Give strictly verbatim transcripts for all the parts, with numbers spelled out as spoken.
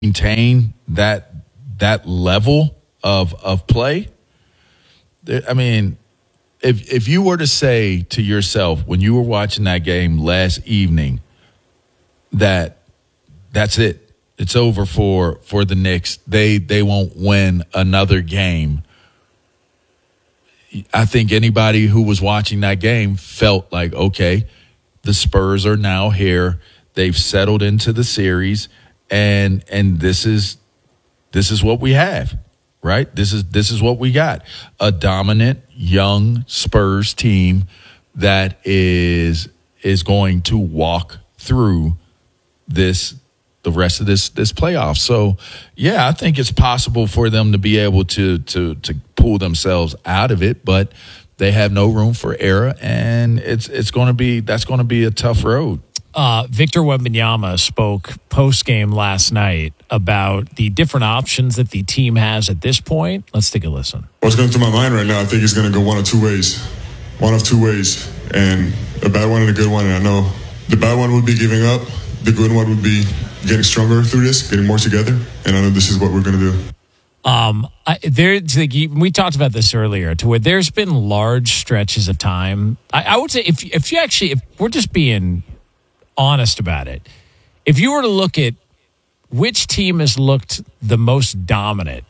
maintain that that level of of play. I mean, if if you were to say to yourself when you were watching that game last evening that that's it, it's over for for the Knicks, they they won't win another game, I think anybody who was watching that game felt like, okay, the Spurs are now here. They've settled into the series, and and this is this is what we have, right? This is this is what we got. A dominant young Spurs team that is is going to walk through this the rest of this this playoff. So, yeah, I think it's possible for them to be able to to to pull themselves out of it, but they have no room for error, and it's it's going to be that's going to be a tough road. Uh, Victor Wembanyama spoke post-game last night about the different options that the team has at this point. Let's take a listen. What's going through my mind right now, I think it's going to go one of two ways. One of two ways, and a bad one and a good one. And I know the bad one would be giving up. The good one would be getting stronger through this, getting more together. And I know this is what we're going to do. Um, I, there, like, we talked about this earlier, to where there's been large stretches of time. I, I would say if if you actually, if we're just being honest about it, if you were to look at which team has looked the most dominant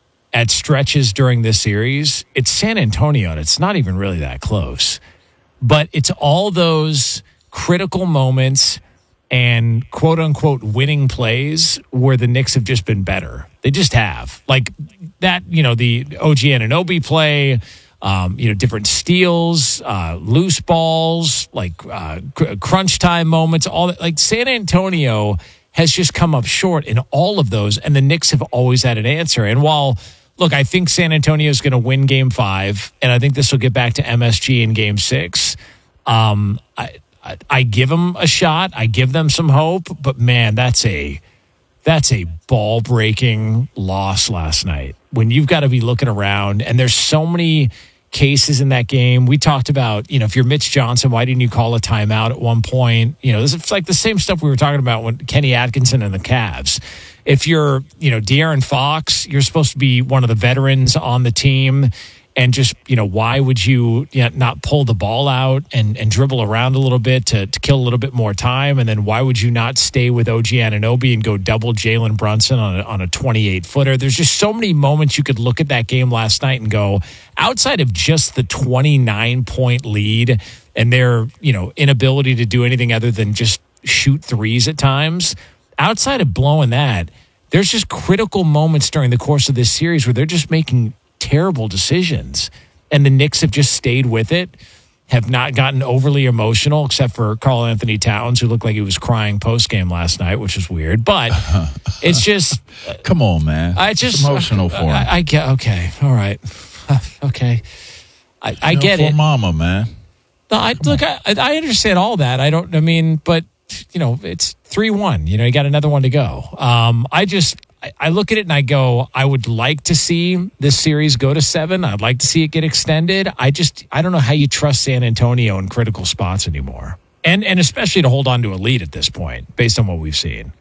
at stretches during this series, it's San Antonio, and it's not even really that close. But it's all those critical moments and quote-unquote winning plays where the Knicks have just been better. They just have. Like that, you know, the O G Anunoby play, um, you know, different steals, uh, loose balls, like uh, cr- crunch time moments, all that. Like San Antonio has just come up short in all of those, and the Knicks have always had an answer. And while, look, I think San Antonio is going to win game five, and I think this will get back to M S G in game six. Um, I, I, I give them a shot. I give them some hope, but man, that's a that's a ball-breaking loss last night when you've got to be looking around, and there's so many cases in that game. We talked about, you know, if you're Mitch Johnson, why didn't you call a timeout at one point? You know, it's like the same stuff we were talking about when Kenny Atkinson and the Cavs. If you're, you know, De'Aaron Fox, you're supposed to be one of the veterans on the team. And just, you know, why would you, you know, not pull the ball out and, and dribble around a little bit to, to kill a little bit more time? And then why would you not stay with O G Anunoby and go double Jalen Brunson on a, on a twenty-eight footer? There's just so many moments you could look at that game last night and go, outside of just the twenty-nine point lead and their, you know, inability to do anything other than just shoot threes at times, outside of blowing that, there's just critical moments during the course of this series where they're just making terrible decisions, and the Knicks have just stayed with it, have not gotten overly emotional, except for Karl Anthony Towns, who looked like he was crying post-game last night, which was weird. But it's just... Come on, man. I just... It's emotional for him. I, I get... Okay. All right. Okay. I, I get for it. mama, man. No, I, look, I, I understand all that. I don't... I mean, but, you know, it's three one. You know, you got another one to go. Um, I just... I look at it and I go, I would like to see this series go to seven. I'd like to see it get extended. I just, I don't know how you trust San Antonio in critical spots anymore. And and especially to hold on to a lead at this point, based on what we've seen.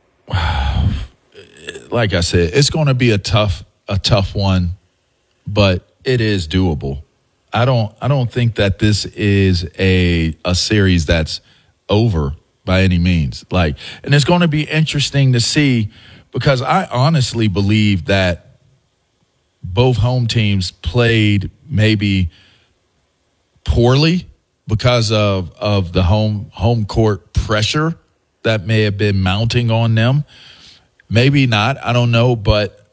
Like I said, it's going to be a tough, a tough one, but it is doable. I don't, I don't think that this is a a series that's over by any means. Like, and it's going to be interesting to see, because I honestly believe that both home teams played maybe poorly because of of the home home court pressure that may have been mounting on them. Maybe not, I don't know, but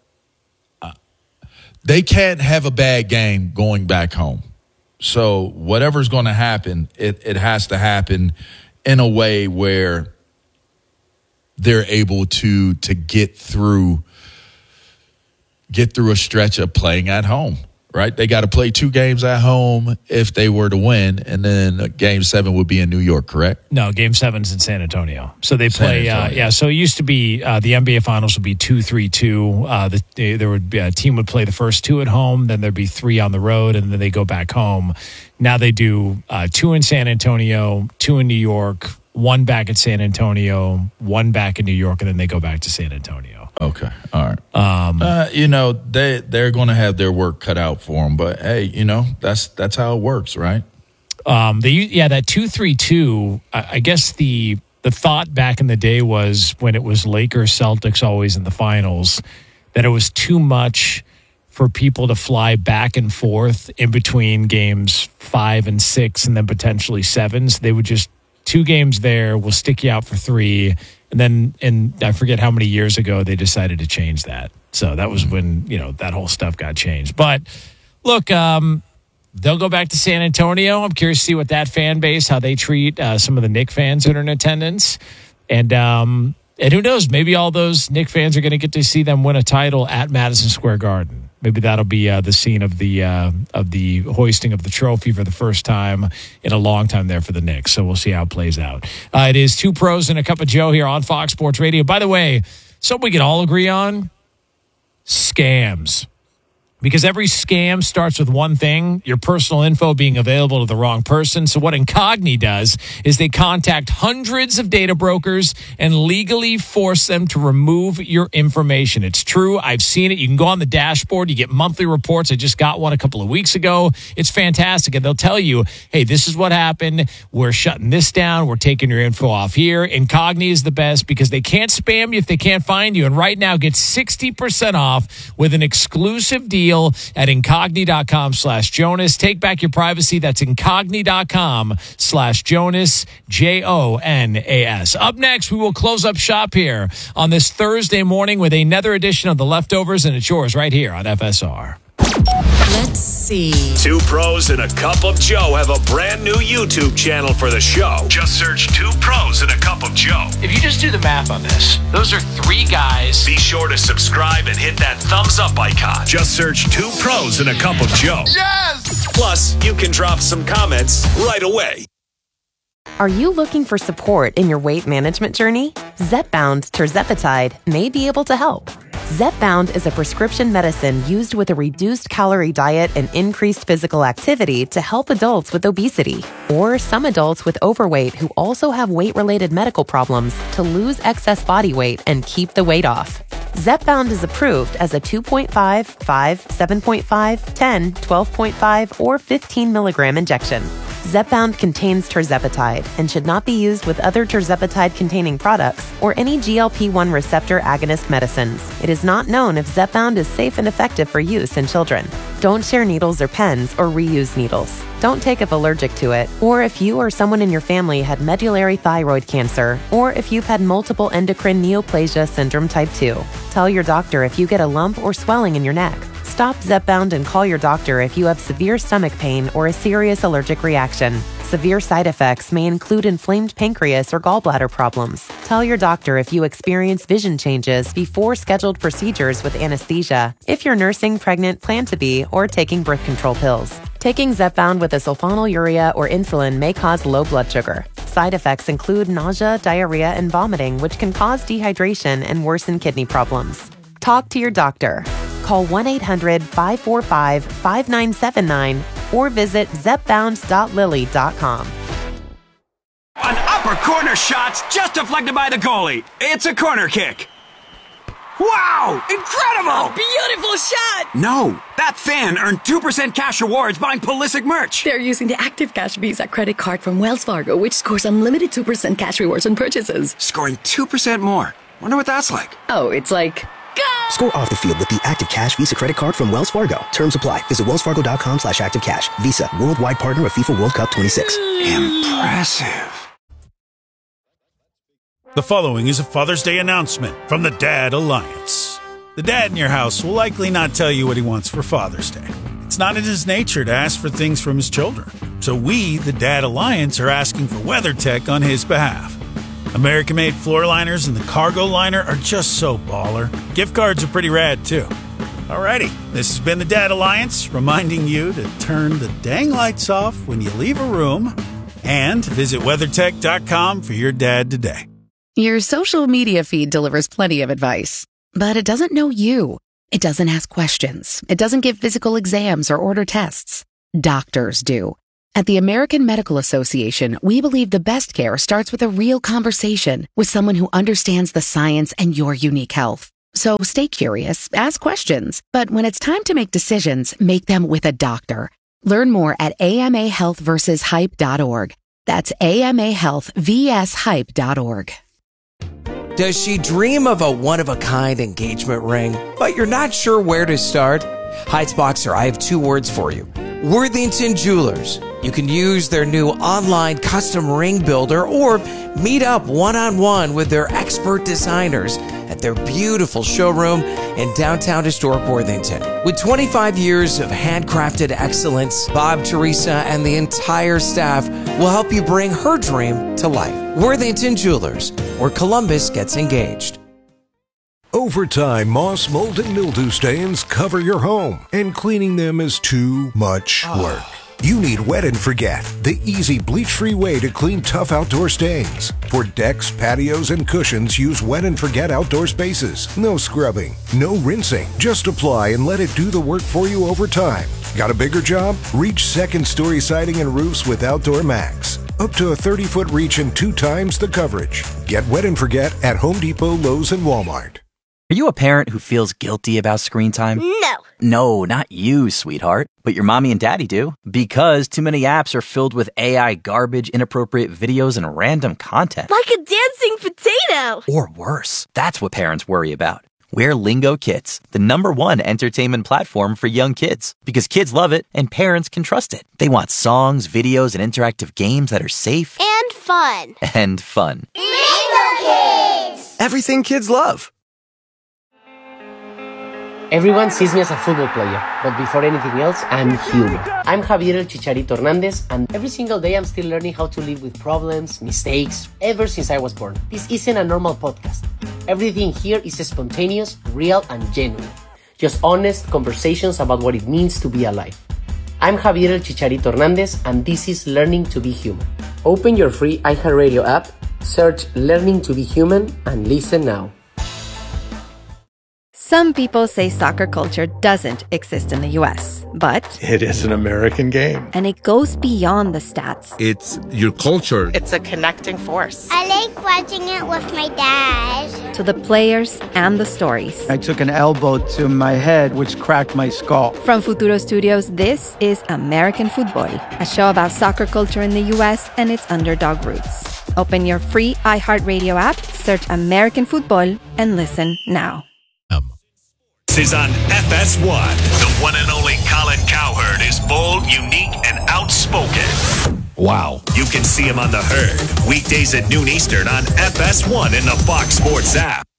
they can't have a bad game going back home. So whatever's going to happen, it, it has to happen in a way where they're able to to get through get through a stretch of playing at home, right? They got to play two games at home if they were to win, and then game seven would be in New York, correct? No, game seven's in San Antonio. So they play, uh, yeah, so it used to be uh, the N B A Finals would be two three two. Uh, the, there would be a team would play the first two at home, then there'd be three on the road, and then they go back home. Now they do uh, two in San Antonio, two in New York, one back at San Antonio, one back in New York, and then they go back to San Antonio. Okay, all right. Um, uh, you know, they they're going to have their work cut out for them, but hey, you know, that's that's how it works, right? Um, they yeah, that two three two. I, I guess the the thought back in the day was when it was Lakers Celtics always in the finals that it was too much for people to fly back and forth in between games five and six and then potentially sevens. They would just two games there. We'll stick you out for three. And then, and I forget how many years ago they decided to change that. So that was when, you know, that whole stuff got changed. But look, um, they'll go back to San Antonio. I'm curious to see what that fan base, how they treat uh, some of the Knick fans that are in attendance. And, um, and who knows, maybe all those Knick fans are going to get to see them win a title at Madison Square Garden. Maybe that'll be uh, the scene of the uh, of the hoisting of the trophy for the first time in a long time there for the Knicks. So we'll see how it plays out. Uh, it is Two Pros and a Cup of Joe here on Fox Sports Radio. By the way, something we can all agree on, scams. Because every scam starts with one thing, your personal info being available to the wrong person. So what Incogni does is they contact hundreds of data brokers and legally force them to remove your information. It's true. I've seen it. You can go on the dashboard. You get monthly reports. I just got one a couple of weeks ago. It's fantastic. And they'll tell you, hey, this is what happened. We're shutting this down. We're taking your info off here. Incogni is the best because they can't spam you if they can't find you. And right now, get sixty percent off with an exclusive deal at incogni.com slash Jonas. Take back your privacy. That's incogni.com slash Jonas, J O N A S. Up next, we will close up shop here on this Thursday morning with another edition of The Leftovers, and it's yours right here on F S R. Let's see. Two Pros and a Cup of Joe have a brand new YouTube channel for the show. Just search Two Pros and a Cup of Joe. If you just do the math on this, those are three guys. Be sure to subscribe and hit that thumbs up icon. Just search Two Pros and a Cup of Joe. Yes! Plus, you can drop some comments right away. Are you looking for support in your weight management journey? Zepbound tirzepatide may be able to help. Zepbound is a prescription medicine used with a reduced calorie diet and increased physical activity to help adults with obesity or some adults with overweight who also have weight-related medical problems to lose excess body weight and keep the weight off. Zepbound is approved as a two point five, five, seven point five, ten, twelve point five, or fifteen milligram injection. Zepbound contains tirzepatide and should not be used with other tirzepatide-containing products or any G L P one receptor agonist medicines. It is not known if Zepbound is safe and effective for use in children. Don't share needles or pens or reuse needles. Don't take if allergic to it, or if you or someone in your family had medullary thyroid cancer, or if you've had multiple endocrine neoplasia syndrome type two. Tell your doctor if you get a lump or swelling in your neck. Stop Zepbound and call your doctor if you have severe stomach pain or a serious allergic reaction. Severe side effects may include inflamed pancreas or gallbladder problems. Tell your doctor if you experience vision changes before scheduled procedures with anesthesia, if you're nursing, pregnant, plan to be, or taking birth control pills. Taking Zepbound with a sulfonylurea or insulin may cause low blood sugar. Side effects include nausea, diarrhea, and vomiting, which can cause dehydration and worsen kidney problems. Talk to your doctor. Call one eight hundred, five four five, five nine seven nine or visit zepbound dot lilly dot com. An upper corner shot's just deflected by the goalie. It's a corner kick. Wow! Incredible! Beautiful shot! No, that fan earned two percent cash rewards buying Pulisic merch. They're using the Active Cash Visa credit card from Wells Fargo, which scores unlimited two percent cash rewards on purchases. Scoring two percent more. Wonder what that's like. Oh, it's like... Go! Score off the field with the Active Cash Visa credit card from Wells Fargo. Terms apply. Visit wellsfargo.com slash active cash. Visa, worldwide partner of FIFA World Cup twenty-six. Impressive. The following is a Father's Day announcement from the Dad Alliance. The dad in your house will likely not tell you what he wants for Father's Day. It's not in his nature to ask for things from his children. So we, the Dad Alliance, are asking for WeatherTech on his behalf. American-made floor liners and the cargo liner are just so baller. Gift cards are pretty rad, too. Alrighty, this has been the Dad Alliance, reminding you to turn the dang lights off when you leave a room and visit weathertech dot com for your dad today. Your social media feed delivers plenty of advice, but it doesn't know you. It doesn't ask questions. It doesn't give physical exams or order tests. Doctors do. At the American Medical Association, we believe the best care starts with a real conversation with someone who understands the science and your unique health. So stay curious, ask questions, but when it's time to make decisions, make them with a doctor. Learn more at A M A health versus hype dot org. That's A M A health versus hype dot org. Does she dream of a one-of-a-kind engagement ring, but you're not sure where to start? Heights Boxer, I have two words for you. Worthington Jewelers. You can use their new online custom ring builder or meet up one-on-one with their expert designers at their beautiful showroom in downtown historic Worthington. With twenty-five years of handcrafted excellence, Bob, Teresa, and the entire staff will help you bring her dream to life. Worthington Jewelers, where Columbus gets engaged. Over time, moss, mold, and mildew stains cover your home, and cleaning them is too much work. You need Wet and Forget, the easy bleach-free way to clean tough outdoor stains. For decks, patios, and cushions, use Wet and Forget outdoor spaces. No scrubbing, no rinsing. Just apply and let it do the work for you over time. Got a bigger job? Reach second-story siding and roofs with Outdoor Max. Up to a thirty-foot reach and two times the coverage. Get Wet and Forget at Home Depot, Lowe's, and Walmart. Are you a parent who feels guilty about screen time? No. No, not you, sweetheart. But your mommy and daddy do. Because too many apps are filled with A I garbage, inappropriate videos, and random content. Like a dancing potato. Or worse. That's what parents worry about. We're Lingo Kids, the number one entertainment platform for young kids. Because kids love it and parents can trust it. They want songs, videos, and interactive games that are safe. And fun. And fun. Lingo Kids! Everything kids love. Everyone sees me as a football player, but before anything else, I'm human. I'm Javier El Chicharito Hernandez, and every single day I'm still learning how to live with problems, mistakes, ever since I was born. This isn't a normal podcast. Everything here is spontaneous, real, and genuine. Just honest conversations about what it means to be alive. I'm Javier El Chicharito Hernandez, and this is Learning to be Human. Open your free iHeartRadio app, search Learning to be Human, and listen now. Some people say soccer culture doesn't exist in the U S, but it is an American game. And it goes beyond the stats. It's your culture. It's a connecting force. I like watching it with my dad. To the players and the stories. I took an elbow to my head, which cracked my skull. From Futuro Studios, this is American Football, a show about soccer culture in the U S and its underdog roots. Open your free iHeartRadio app, search American Football, and listen now. Is on F S one. The one and only Colin Cowherd is bold, unique, and outspoken. Wow. You can see him on The Herd, weekdays at noon Eastern on F S one in the Fox Sports app.